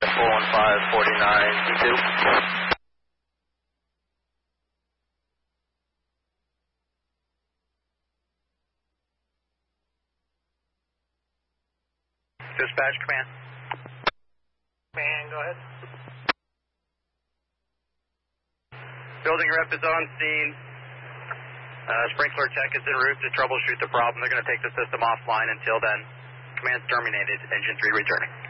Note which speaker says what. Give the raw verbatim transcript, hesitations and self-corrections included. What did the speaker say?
Speaker 1: four one five forty-nine D two.
Speaker 2: Dispatch command.
Speaker 3: Command, go ahead.
Speaker 2: Building rep is on scene. Uh, sprinkler tech is en route to troubleshoot the problem. They're going to take the system offline until then. Command's terminated. Engine three returning.